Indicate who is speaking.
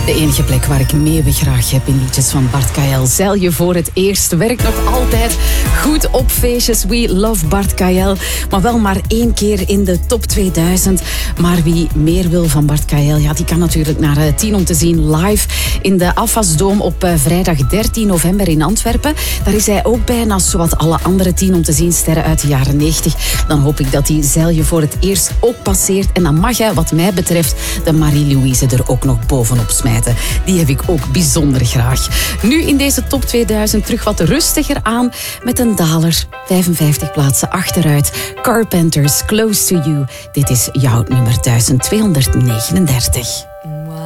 Speaker 1: De enige plek waar ik meeuwen graag heb in liedjes van Bart Kael. Zeil je voor het eerst. Werkt nog altijd goed op feestjes. We love Bart Kael. Maar wel maar 1 keer in de top 2000. Maar wie meer wil van Bart Kael, ja, die kan natuurlijk naar 10 om te zien live in de Afasdoom op vrijdag 13 november in Antwerpen. Daar is hij ook bij, naast zowat alle andere 10 om te zien sterren uit de jaren 90. Dan hoop ik dat hij Zeil je voor het eerst ook passeert. En dan mag hij, wat mij betreft, de Marie-Louise er ook nog bovenop smijten. Die heb ik ook bijzonder graag. Nu in deze top 2000 terug wat rustiger aan met een daler. 55 plaatsen achteruit. Carpenters, Close to You. Dit is jouw nummer 1239.